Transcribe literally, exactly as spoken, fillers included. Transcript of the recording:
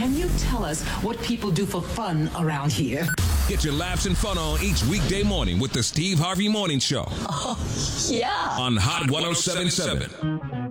can you tell us what people do for fun around here? Get your laughs and fun on each weekday morning with the Steve Harvey Morning Show. Oh, yeah. On Hot one oh seven point seven.